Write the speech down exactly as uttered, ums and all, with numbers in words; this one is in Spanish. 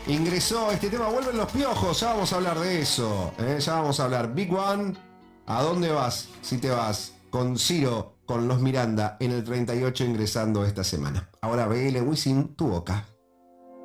Ingresó este tema, vuelven los piojos, ya vamos a hablar de eso. ¿eh? Ya vamos a hablar. Big One, ¿a dónde vas? Si te vas con Ciro, con los Miranda en el treinta y ocho ingresando esta semana. Ahora B L Wisin, tu boca.